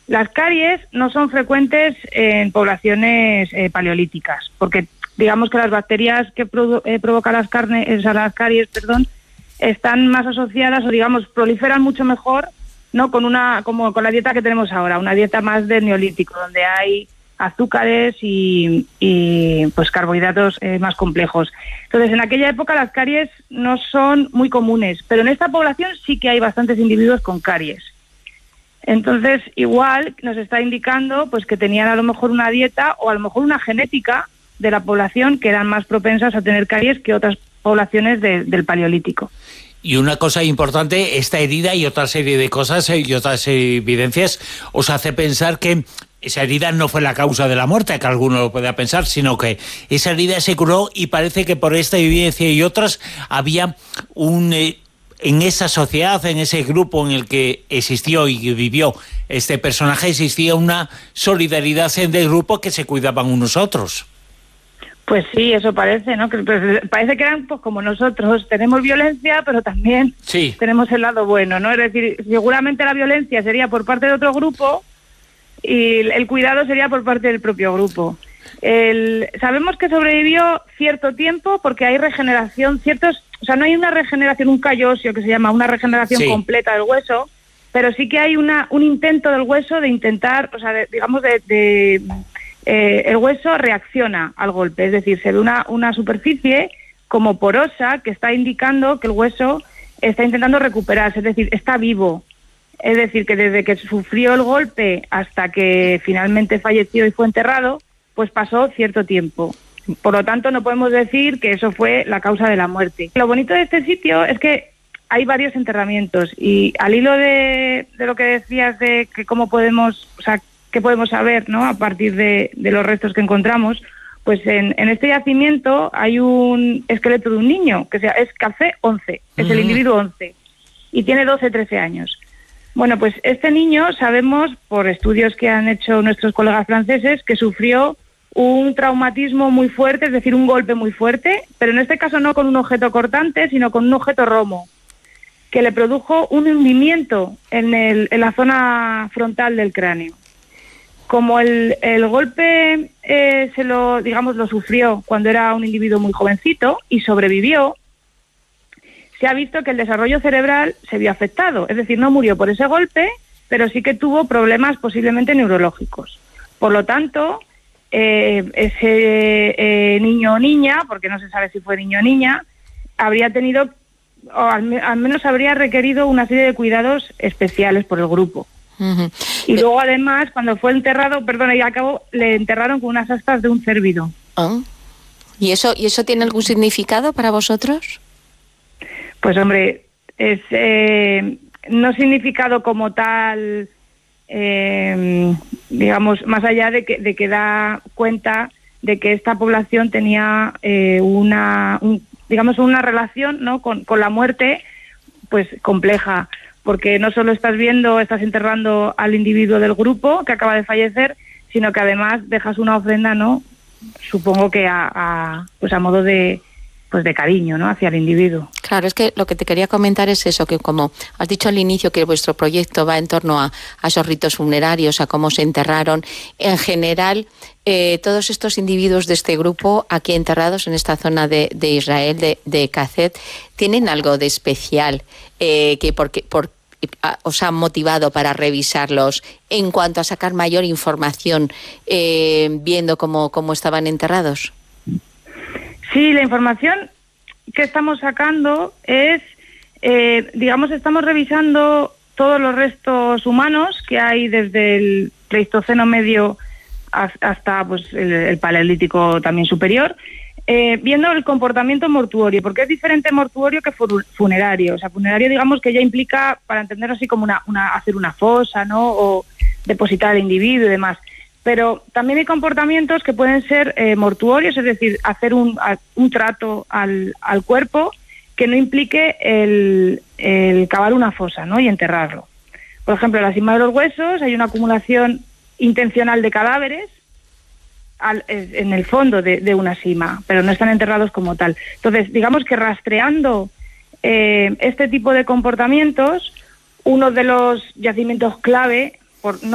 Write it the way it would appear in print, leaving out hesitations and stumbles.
Las caries no son frecuentes en poblaciones paleolíticas, porque digamos que las bacterias que provocan las caries, están más asociadas o digamos proliferan mucho mejor, ¿no? Como con la dieta que tenemos ahora, una dieta más del neolítico, donde hay azúcares y pues carbohidratos más complejos. Entonces, en aquella época las caries no son muy comunes, pero en esta población sí que hay bastantes individuos con caries. Entonces, igual nos está indicando pues que tenían a lo mejor una dieta o a lo mejor una genética de la población que eran más propensas a tener caries que otras poblaciones del Paleolítico. Y una cosa importante, esta herida y otra serie de cosas y otras evidencias os hace pensar que esa herida no fue la causa de la muerte, que alguno lo pueda pensar, sino que esa herida se curó y parece que por esta evidencia y otras había en esa sociedad, en ese grupo en el que existió y vivió este personaje, existía una solidaridad del grupo que se cuidaban unos a otros. Pues sí, eso parece, ¿no? Que parece que eran pues como nosotros, tenemos violencia, pero también tenemos el lado bueno, ¿no? Es decir, seguramente la violencia sería por parte de otro grupo y el cuidado sería por parte del propio grupo. Sabemos que sobrevivió cierto tiempo porque hay regeneración, no hay una regeneración, un callo óseo que se llama una regeneración completa del hueso, pero sí que hay un intento del hueso de intentar, el hueso reacciona al golpe, es decir, se ve una superficie como porosa que está indicando que el hueso está intentando recuperarse, es decir, está vivo. Es decir, que desde que sufrió el golpe hasta que finalmente falleció y fue enterrado, pues pasó cierto tiempo. Por lo tanto, no podemos decir que eso fue la causa de la muerte. Lo bonito de este sitio es que hay varios enterramientos y al hilo de lo que decías de que cómo podemos, qué podemos saber, ¿no? A partir de los restos que encontramos, pues en este yacimiento hay un esqueleto de un niño que es Café 11, es el individuo 11 y tiene 12-13 años. Bueno, pues este niño sabemos por estudios que han hecho nuestros colegas franceses que sufrió un traumatismo muy fuerte, es decir, un golpe muy fuerte, pero en este caso no con un objeto cortante, sino con un objeto romo, que le produjo un hundimiento en la zona frontal del cráneo. Como el golpe lo sufrió cuando era un individuo muy jovencito y sobrevivió, se ha visto que el desarrollo cerebral se vio afectado, es decir, no murió por ese golpe, pero sí que tuvo problemas posiblemente neurológicos. Por lo tanto, ese niño o niña, porque no se sabe si fue niño o niña, habría tenido, o al menos habría requerido una serie de cuidados especiales por el grupo. Uh-huh. Y luego además, cuando fue enterrado, le enterraron con unas astas de un cérvido. Oh. ¿Y eso tiene algún significado para vosotros? Pues hombre, es no significado como tal, más allá de que da cuenta de que esta población tenía una relación, ¿no? con la muerte pues compleja, porque no solo estás enterrando al individuo del grupo que acaba de fallecer, sino que además dejas una ofrenda, ¿no? Supongo que a modo de cariño, ¿no? Hacia el individuo. Claro, es que lo que te quería comentar es eso, que como has dicho al inicio que vuestro proyecto va en torno a esos ritos funerarios, a cómo se enterraron, en general, todos estos individuos de este grupo aquí enterrados en esta zona de Israel, de Cazet, tienen algo de especial que os han motivado para revisarlos en cuanto a sacar mayor información viendo cómo estaban enterrados. Sí, la información que estamos sacando es, estamos revisando todos los restos humanos que hay desde el Pleistoceno medio hasta pues el Paleolítico también superior, viendo el comportamiento mortuorio, porque es diferente mortuorio que funerario. O sea, funerario digamos que ya implica, para entenderlo así, como hacer una fosa, ¿no? O depositar al individuo y demás. Pero también hay comportamientos que pueden ser mortuorios, es decir, hacer un trato al cuerpo que no implique el cavar una fosa, ¿no? Y enterrarlo. Por ejemplo, en la cima de los huesos hay una acumulación intencional de cadáveres en el fondo de una sima, pero no están enterrados como tal. Entonces, digamos que rastreando este tipo de comportamientos, uno de los yacimientos clave,